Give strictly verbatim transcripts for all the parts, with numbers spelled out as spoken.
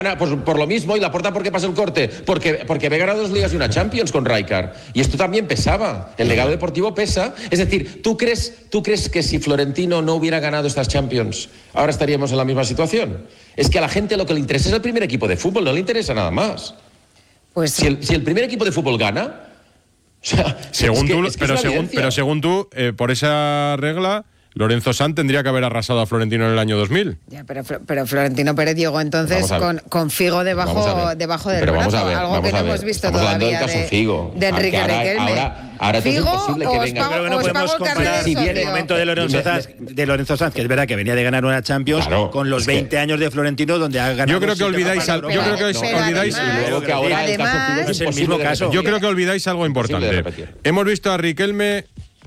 Por, por lo mismo, y Laporta, ¿por qué pasa el corte? Porque, porque había ganado dos ligas y una Champions con Rijkaard. Y esto también pesaba. El legado deportivo pesa. Es decir, ¿tú crees, ¿tú crees que si Florentino no hubiera ganado estas Champions, ahora estaríamos en la misma situación? Es que a la gente lo que le interesa es el primer equipo de fútbol, no le interesa nada más. Pues si el, si el primer equipo de fútbol gana... O sea, según es que, tú, es que pero, es según, pero según tú, eh, por esa regla... Lorenzo Sanz tendría que haber arrasado a Florentino en el año dos mil. Ya, pero, pero Florentino Pérez llegó entonces con, con Figo debajo, debajo del pero brazo, vamos a ver, algo vamos que no a ver. hemos visto Estamos todavía hablando del caso de, Figo. de Enrique ahora, Riquelme. Ahora, ahora Figo, es imposible que venga. Creo que no podemos comparar si viene el momento de Lorenzo, Sanz, de Lorenzo Sanz, que es verdad que venía de ganar una Champions, claro, con los veinte que... años de Florentino, donde ha ganado. Yo creo que olvidáis, al, yo creo que olvidáis, luego que ahora el caso Figo es el mismo caso. Yo creo que olvidáis algo importante. Hemos visto a Riquelme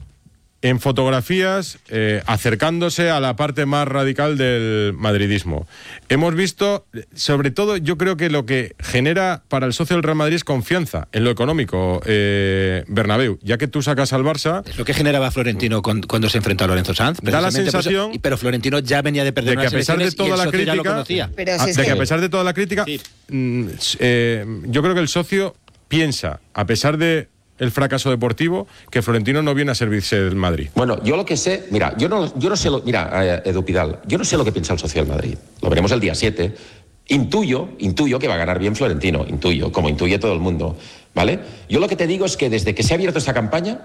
en fotografías eh, acercándose a la parte más radical del madridismo. Hemos visto, sobre todo, yo creo que lo que genera para el socio del Real Madrid es confianza en lo económico, eh, Bernabéu, ya que tú sacas al Barça... Es lo que generaba Florentino cuando, cuando se enfrentó a Lorenzo Sanz. Da la sensación... Eso, pero Florentino ya venía de perder de que a pesar de toda la crítica, pero si de que, que a pesar de toda la crítica, sí. mm, eh, yo creo que el socio piensa, a pesar de el fracaso deportivo, que Florentino no viene a servirse del Madrid. Bueno, yo lo que sé, mira, yo no, yo no sé, lo, mira, Edu Pidal, yo no sé lo que piensa el socio del Madrid. Lo veremos el día siete. Intuyo, intuyo que va a ganar bien Florentino, intuyo, como intuye todo el mundo, ¿vale? Yo lo que te digo es que desde que se ha abierto esta campaña,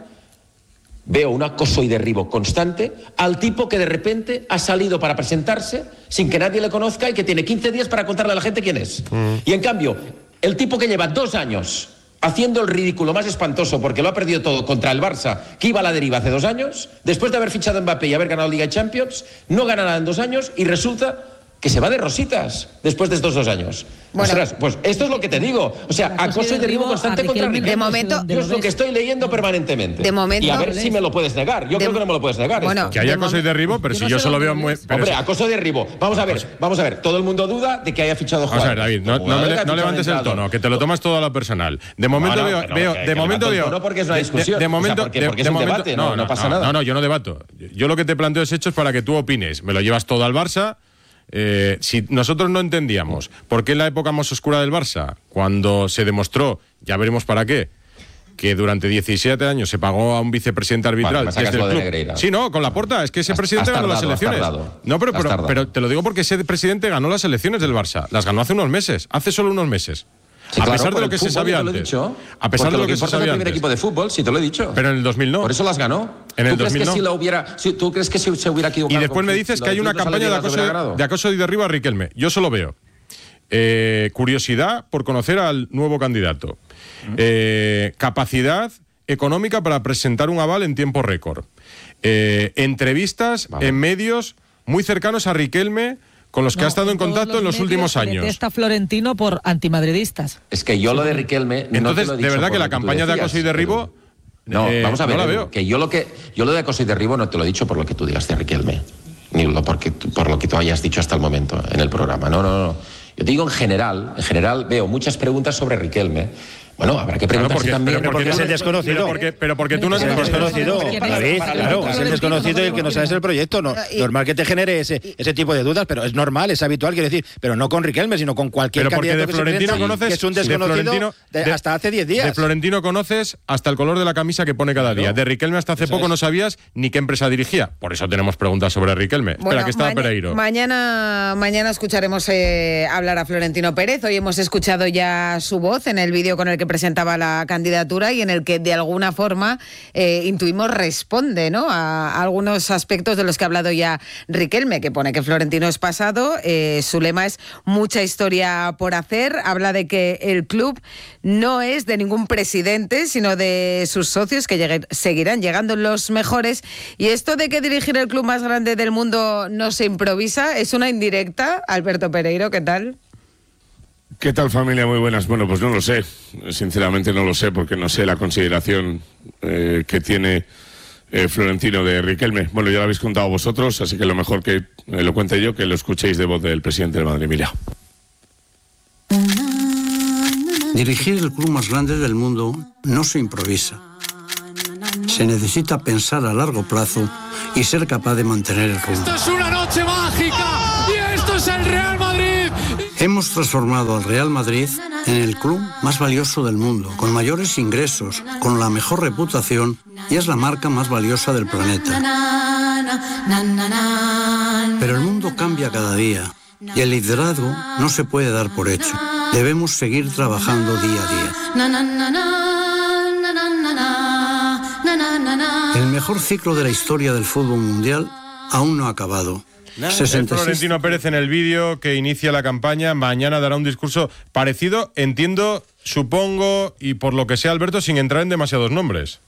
veo un acoso y derribo constante al tipo que de repente ha salido para presentarse sin que nadie le conozca y que tiene quince días para contarle a la gente quién es. Mm. Y en cambio, el tipo que lleva dos años haciendo el ridículo más espantoso porque lo ha perdido todo contra el Barça, que iba a la deriva hace dos años, después de haber fichado a Mbappé y haber ganado Liga y Champions, no gana nada en dos años y resulta que se va de rositas después de estos dos años. Bueno, Ostras, pues esto es lo que te digo. O sea, acoso y derribo constante contra Riquelme. De momento, yo es lo que estoy leyendo permanentemente. De momento, y a ver si me lo puedes negar. Yo de, creo que no me lo puedes negar. Bueno, esto. Que haya acoso y derribo, pero yo si no yo solo veo muy... Hombre, acoso y derribo. Vamos a ver, vamos a ver. Todo el mundo duda de que haya fichado Juan. Vamos a ver, David, no, no, me, no levantes el tono, que te lo tomas todo a lo personal. De momento no, no, veo... veo que, de que momento veo... No porque es una discusión. De, de momento... O sea, porque, porque de, es un momento, debate, no, no, no pasa no, nada. No, no, yo no debato. Yo lo que te planteo es hechos para que tú opines. Me lo llevas todo al Barça... Eh, si nosotros no entendíamos por qué en la época más oscura del Barça, cuando se demostró, ya veremos para qué, que durante diecisiete años se pagó a un vicepresidente arbitral vale, desde el club. De sí, no, con Laporta, es que ese has, presidente has tardado, ganó las elecciones. No, pero, pero, pero te lo digo porque ese presidente ganó las elecciones del Barça, las ganó hace unos meses, hace solo unos meses. Sí, a claro, pesar de lo que se sabía antes. Dicho, a pesar de lo, lo que, que se sabía el primer antes. equipo de fútbol, sí te lo he dicho. Pero en el dos mil no. Por eso las ganó. En el ¿Tú dos mil crees no. que si lo hubiera, si, ¿Tú crees que si se hubiera equivocado? Y después me dices si que hay una campaña de acoso, de acoso y derribo a Riquelme. Yo solo veo eh, curiosidad por conocer al nuevo candidato, eh, capacidad económica para presentar un aval en tiempo récord, eh, entrevistas vale. en medios muy cercanos a Riquelme, con los que no, ha estado en contacto los en los últimos años. Está Florentino por antimadridistas. Es que yo lo de Riquelme... Entonces, no te lo he de verdad que la campaña de acoso y derribo... No, eh, vamos a ver, no la veo. que yo lo que yo lo de acoso y derribo no te lo he dicho por lo que tú digas de Riquelme, ni lo porque, por lo que tú hayas dicho hasta el momento en el programa. No, no, no. Yo te digo en general, en general veo muchas preguntas sobre Riquelme. Bueno, habrá que preguntarse claro, porque, también... Pero porque es el desconocido. Pero porque, pero porque tú no es el desconocido. David, claro, es el desconocido y el que no sabes el proyecto. No, normal que te genere ese, ese tipo de dudas, pero es normal, es habitual, quiero decir. Pero no con Riquelme, sino con cualquier pero porque candidato de Florentino que, conoces, que es un desconocido de Florentino, de, de, hasta hace diez días. De Florentino conoces hasta el color de la camisa que pone cada día. No, de Riquelme hasta hace poco es. no sabías ni qué empresa dirigía. Por eso tenemos preguntas sobre Riquelme. Bueno, Espera, que estaba ma Pereiro. Mañana, mañana escucharemos eh, hablar a Florentino Pérez. Hoy hemos escuchado ya su voz en el vídeo con el que presentaba la candidatura y en el que de alguna forma eh, intuimos responde, ¿no?, a, a algunos aspectos de los que ha hablado ya Riquelme, que pone que Florentino es pasado. Eh, su lema es mucha historia por hacer. Habla de que el club no es de ningún presidente, sino de sus socios, que llegue, seguirán llegando los mejores. Y esto de que dirigir el club más grande del mundo no se improvisa, ¿es una indirecta? Alberto Pereiro, ¿qué tal? ¿Qué tal, familia? Muy buenas. Bueno, pues no lo sé. Sinceramente no lo sé, porque no sé la consideración eh, que tiene eh, Florentino de Riquelme. Bueno, ya lo habéis contado vosotros, así que lo mejor que eh, lo cuente yo, que lo escuchéis de voz del presidente del Madrid. Mira. Dirigir el club más grande del mundo no se improvisa. Se necesita pensar a largo plazo y ser capaz de mantener el rumbo. ¡Esto es una noche mágica! ¡Y esto es el Real Madrid! Hemos transformado al Real Madrid en el club más valioso del mundo, con mayores ingresos, con la mejor reputación y es la marca más valiosa del planeta. Pero el mundo cambia cada día y el liderazgo no se puede dar por hecho. Debemos seguir trabajando día a día. El mejor ciclo de la historia del fútbol mundial aún no ha acabado. sesenta y seis... Florentino Pérez en el vídeo que inicia la campaña. Mañana dará un discurso parecido, entiendo, supongo, y por lo que sea, Alberto, sin entrar en demasiados nombres.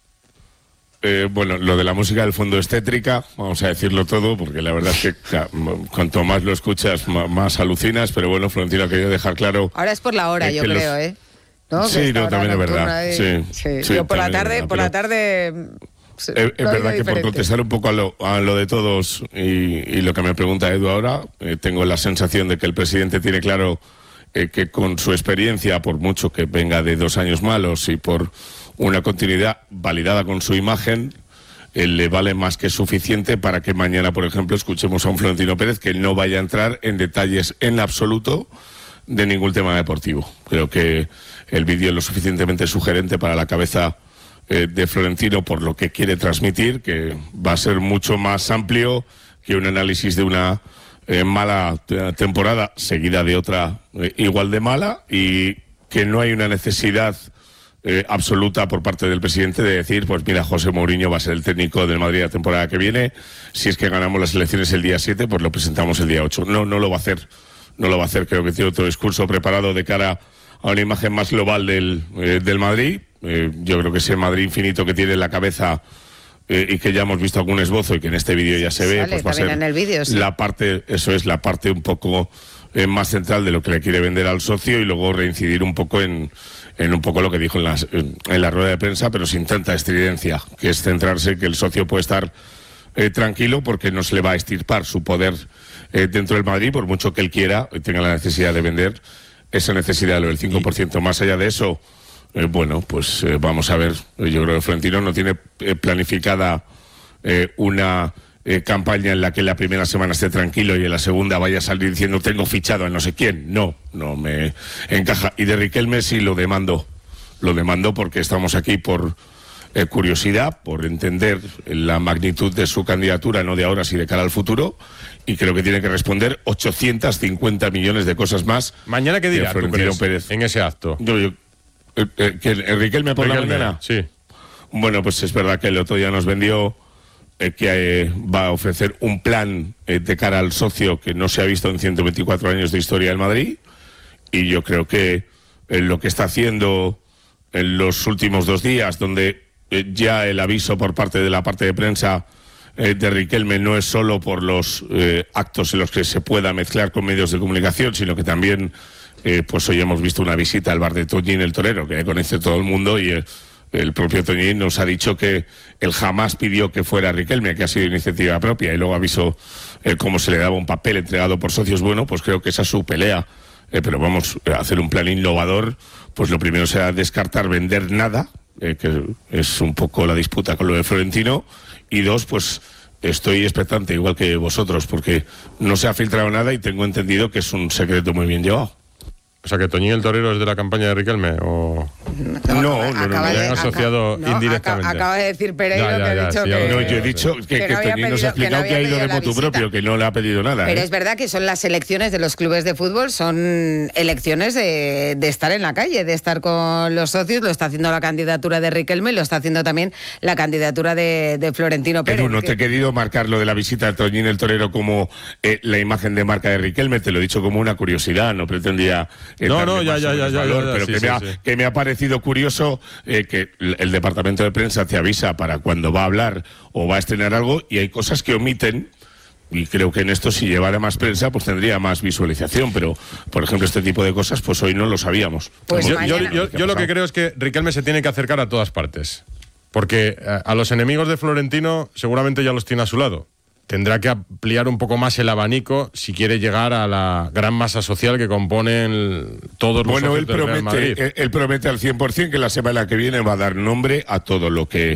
Eh, bueno, lo de la música del fondo es tétrica, vamos a decirlo todo, porque la verdad es que claro, cuanto más lo escuchas, más, más alucinas, pero bueno, Florentino ha querido dejar claro... Ahora es por la hora, eh, yo creo, los... ¿eh? ¿No? Sí, no, también es verdad. Y... Sí, sí. Sí, yo por la tarde, verdad, por pero... la tarde... Es, es verdad que diferente. Por contestar un poco a lo, a lo de todos y, y lo que me pregunta Edu ahora, eh, tengo la sensación de que el presidente tiene claro eh, que con su experiencia, por mucho que venga de dos años malos y por una continuidad validada con su imagen, eh, le vale más que suficiente para que mañana, por ejemplo, escuchemos a un Florentino Pérez que no vaya a entrar en detalles en absoluto de ningún tema deportivo. Creo que el vídeo es lo suficientemente sugerente para la cabeza Eh, de Florentino por lo que quiere transmitir, que va a ser mucho más amplio que un análisis de una eh, mala temporada seguida de otra eh, igual de mala, y que no hay una necesidad eh, absoluta por parte del presidente de decir, pues mira, José Mourinho va a ser el técnico del Madrid la temporada que viene, si es que ganamos las elecciones el día siete, pues lo presentamos el día ocho. No, no lo va a hacer, no lo va a hacer. Creo que tiene otro discurso preparado de cara a una imagen más global del, eh, del Madrid. Eh, yo creo que ese Madrid infinito que tiene en la cabeza eh, y que ya hemos visto algún esbozo y que en este vídeo ya se ve, Sale, pues va a ser en el vídeo, sí. la parte, eso es, la parte un poco eh, más central de lo que le quiere vender al socio, y luego reincidir un poco en, en un poco lo que dijo en, las, en, en la rueda de prensa, pero sin tanta estridencia, que es centrarse que el socio puede estar eh, tranquilo porque no se le va a extirpar su poder eh, dentro del Madrid, por mucho que él quiera y tenga la necesidad de vender esa necesidad del cinco por ciento. Más allá de eso, Eh, bueno, pues eh, vamos a ver. Yo creo que Florentino no tiene eh, planificada eh, una eh, campaña en la que la primera semana esté tranquilo y en la segunda vaya a salir diciendo tengo fichado a no sé quién. No, no me encaja. Y de Riquelme sí lo demando. Lo demando porque estamos aquí por eh, curiosidad, por entender la magnitud de su candidatura, no de ahora, sino de cara al futuro. Y creo que tiene que responder ochocientos cincuenta millones de cosas más. ¿Mañana qué dirá Florentino Pérez en ese acto? Yo, yo, Eh, eh, ¿Que Riquelme por Riquelme, la mañana? Sí. Bueno, pues es verdad que el otro día nos vendió eh, que eh, va a ofrecer un plan eh, de cara al socio que no se ha visto en ciento veinticuatro años de historia del Madrid, y yo creo que eh, lo que está haciendo en los últimos dos días, donde eh, ya el aviso por parte de la parte de prensa eh, de Riquelme no es solo por los eh, actos en los que se pueda mezclar con medios de comunicación, sino que también Eh, pues hoy hemos visto una visita al bar de Toñín el Torero, que conoce todo el mundo, y el, el propio Toñín nos ha dicho que él jamás pidió que fuera Riquelme, que ha sido iniciativa propia, y luego avisó eh, cómo se le daba un papel entregado por socios. Bueno, pues creo que esa es su pelea, eh, pero vamos a hacer un plan innovador. Pues lo primero será descartar vender nada, eh, que es un poco la disputa con lo de Florentino, y dos, pues estoy expectante igual que vosotros, porque no se ha filtrado nada y tengo entendido que es un secreto muy bien llevado. O sea, que Toñín el Torero es de la campaña de Riquelme, o... No, no, no, no, han asociado no, indirectamente. Acaba de decir Pereiro ya, ya, que ha ya, dicho sí, que... No, yo he dicho que, que, que no Toñín nos ha explicado que, no que ha ido de motu propio, que no le ha pedido nada. Pero ¿eh? es verdad que son las elecciones de los clubes de fútbol, son elecciones de, de estar en la calle, de estar con los socios. Lo está haciendo la candidatura de Riquelme, lo está haciendo también la candidatura de, de Florentino Pérez. Edu, no que... te he querido marcar lo de la visita de Toñín el Torero como eh, la imagen de marca de Riquelme, te lo he dicho como una curiosidad, no pretendía... Eh, no, no, ya, ya, ya, ya, valor, ya, ya, pero sí, que, sí, me ha, sí. que me ha parecido curioso eh, que el departamento de prensa te avisa para cuando va a hablar o va a estrenar algo, y hay cosas que omiten, y creo que en esto si llevara más prensa pues tendría más visualización, pero por ejemplo este tipo de cosas pues hoy no lo sabíamos. Pues yo, mañana... yo, yo, yo lo que creo es que Riquelme se tiene que acercar a todas partes, porque a, a los enemigos de Florentino seguramente ya los tiene a su lado. Tendrá que ampliar un poco más el abanico si quiere llegar a la gran masa social que componen todos los bueno, él socios del Real Madrid. promete, él, él promete al cien por ciento que la semana que viene va a dar nombre a todo lo que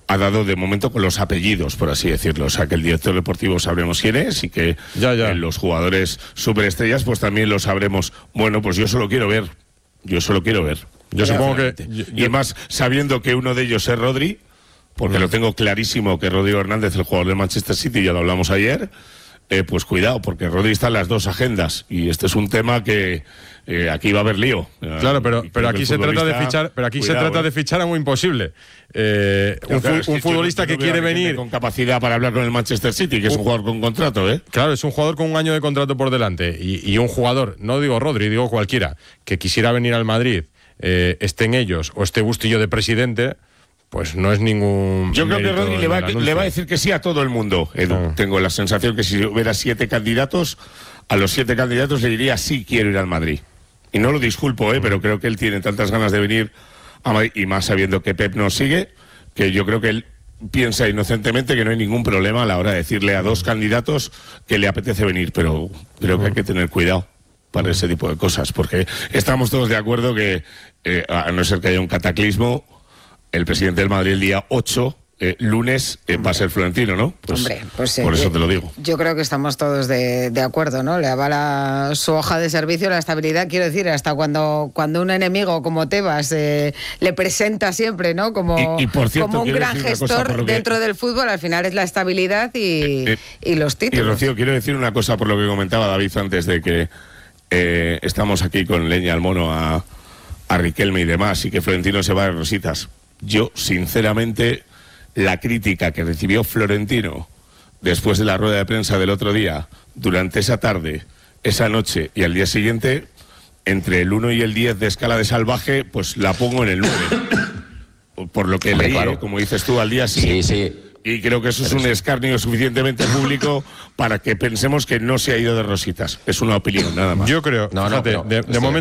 ha dado de momento con los apellidos, por así decirlo. O sea, que el director deportivo sabremos quién es y que ya, ya. Eh, los jugadores superestrellas pues también lo sabremos. Bueno, pues yo solo quiero ver. Yo solo quiero ver. Yo supongo que... Yo, y además, sabiendo que uno de ellos es Rodri, porque mm. lo tengo clarísimo que Rodrigo Hernández, el jugador de Manchester City, ya lo hablamos ayer, eh, pues cuidado, porque Rodri está en las dos agendas. Y este es un tema que... Eh, aquí va a haber lío. Claro, pero, pero aquí se trata de fichar, pero aquí cuidado, se trata eh. de fichar a un imposible. Eh, un, claro, es que un futbolista no, que no quiere venir con capacidad para hablar con el Manchester City, que es un jugador con contrato, ¿eh? Claro, es un jugador con un año de contrato por delante y, y un jugador, no digo Rodri, digo cualquiera, que quisiera venir al Madrid, eh, esté en ellos o esté Bustillo de presidente. Pues no es ningún... Yo creo que Rodri le va, le va a decir que sí a todo el mundo, Edu. Ah. Tengo la sensación que si hubiera siete candidatos, a los siete candidatos le diría sí quiero ir al Madrid. Y no lo disculpo, ¿eh? Pero creo que él tiene tantas ganas de venir a Madrid, y más sabiendo que Pep nos sigue, que yo creo que él piensa inocentemente que no hay ningún problema a la hora de decirle a dos candidatos que le apetece venir, pero creo que hay que tener cuidado para ese tipo de cosas, porque estamos todos de acuerdo que, eh, a no ser que haya un cataclismo, el presidente del Madrid el día ocho... Eh, lunes eh, va a ser Florentino, ¿no? Pues, Hombre, pues eh, por eso te lo digo. Yo creo que estamos todos de, de acuerdo, ¿no? Le avala su hoja de servicio, la estabilidad, quiero decir, hasta cuando, cuando un enemigo como Tebas eh, le presenta siempre, ¿no? Como, y, y por cierto, como un gran gestor que... dentro del fútbol, al final es la estabilidad y, eh, eh, y los títulos. Y Rocío, quiero decir una cosa por lo que comentaba David antes de que eh, estamos aquí con leña al mono a, a Riquelme y demás, y que Florentino se va de rositas. Yo, sinceramente... La crítica que recibió Florentino después de la rueda de prensa del otro día, durante esa tarde, esa noche y al día siguiente, entre el uno y el diez de escala de salvaje, pues la pongo en el nueve. Por lo que Hombre, leí, claro. como dices tú, al día siguiente. Sí, sí. Y creo que eso es un escarnio suficientemente público para que pensemos que no se ha ido de rositas. Es una opinión, nada más. Yo creo, no, fíjate, no, de, de momento...